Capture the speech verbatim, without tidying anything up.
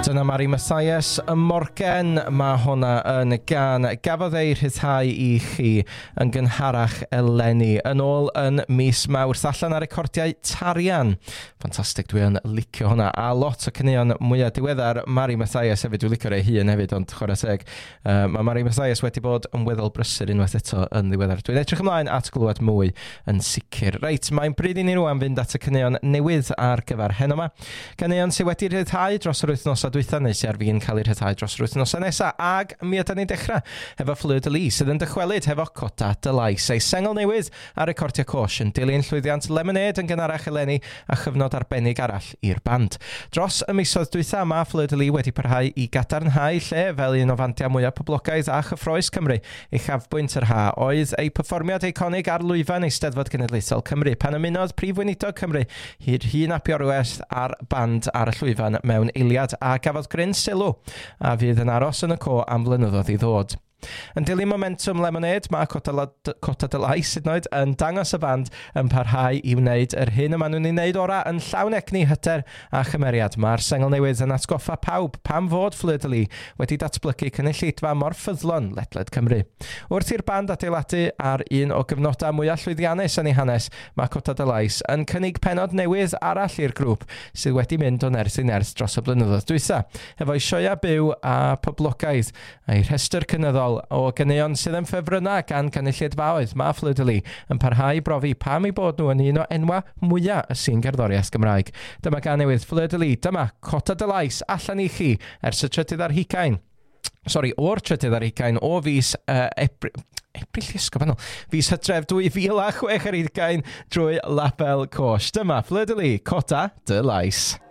Dyna Mari Messias, y Morgan, mae hwnna yn gan gafodd ei rhyddhau i chi yn gynharach eleni yn ôl yn mis Mawrth allan ar recordiau tarian. Ffantastig, dwi'n licio hwnna. A lot o cyneuon mwyaf diweddar. Mari Messias hefyd, dwi'n licio rei hun hefyd, ond chwarae teg. Uh, mae Mari Messias wedi bod yn weddol brysur unwaith eto yn ddiweddar. Dwi'n edrych ymlaen at glywed mwy yn sicr. Reit, mae'n bryd i ni rwan fynd at y cyneuon newydd ar gyfer heno yma. Cyneuon sydd wedi rhyddhau dros yr wythnosau dwytha neu sydd ar fi'n cael ei rhyddhau dros yr wythnosau nesaf. Ag mi ydyn ni'n dechrau efo Fleur de Lis sydd yn dychwelyd hefo Cota de Lais. Ei sengl newydd ar recordio cosh yn dilyn llwyddiant Lemonade yn gynharach eleni a chyfnod arbennig arall i'r band. Dros y misoedd dwytha mae Fleur de Lis wedi parhau i gadarnhau lle fel un o fandiau mwyaf poblogaidd a chyffroes Cymru. Ei chafbwynt yr ha oedd ei perfformiad eiconig ar lwyfan Eisteddfod Genedlaethol Cymru pan ymunodd Prif Weinidog Cymru hyd hun apiorweth ar band ar y llwyfan mewn eiliad a gafodd gryn sylw a fydd yn aros yn y co am flynyddoedd i ddod. Yn dilyn momentum Lemonade, mae Cota, Cota de Lais hyd yn oed yn dangos y band yn parhau i wneud yr hyn yma nhw'n ei wneud ora yn llawn egni hyder a chymeriad. Mae'r sengl newydd yn atgoffa pawb pam fod Fleur de Lis wedi datblygu cynulleidfa mor ffyddlon ledled Cymru. Wrth i'r band adeiladu ar un o gyfnodau mwyaf llwyddiannus yn ei hanes, mae Cota de Lais yn cynnig pennod newydd arall i'r grŵp sydd wedi mynd o nerth i nerth dros y blynyddoedd dwytha, efo'i sioia byw a poblogaidd a'i rhestr cynyddol o ganeuon sydd yn ffefrynna gan gynulleidfaoedd. Mae Fleur de Lis yn parhau i brofi pam ei bod nhw yn un o enwa mwyaf y sîn gerddoriaeth Gymraeg. Dyma gan newydd Fleur de Lis, dyma Cota de Lais allan i chi ers y trydydd ar hugain. Sori, o'r trydydd ar hugain o fis uh, Ebrill... Ebrill ysgob anol. Fis Hydref dwy fil a chwech ar hugain drwy label cosh. Dyma Fleur de Lis, Cota de Lais.